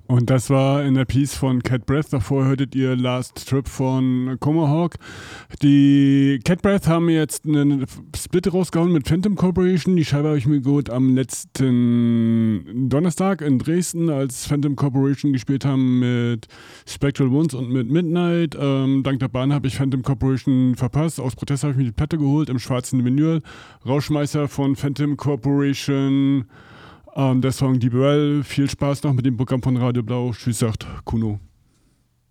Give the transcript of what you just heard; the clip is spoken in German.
Und das war in der Piece von Cat Breath. Davor hörtet ihr Last Trip von Tomahawk. Die Cat Breath haben jetzt einen Split rausgehauen mit Phantom Corporation. Die Scheibe habe ich mir geholt am letzten Donnerstag in Dresden, als Phantom Corporation gespielt haben mit Spectral Wounds und mit Midnight. Dank der Bahn habe ich Phantom Corporation verpasst. Aus Protest habe ich mir die Platte geholt im schwarzen Vinyl. Rauschmeißer von Phantom Corporation. Der Song Die Well. Viel Spaß noch mit dem Programm von Radio Blau. Tschüss, sagt Kuno.